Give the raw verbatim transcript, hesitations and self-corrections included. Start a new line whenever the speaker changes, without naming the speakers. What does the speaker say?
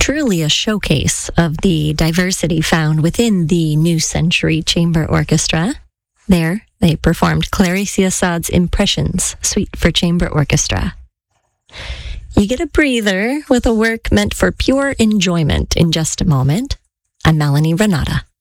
truly a showcase of the diversity found within the New Century Chamber Orchestra. There, they performed Clarice Assad's Impressions, Suite for Chamber Orchestra. You get a breather with a work meant for pure enjoyment in just a moment. I'm Melanie Renata.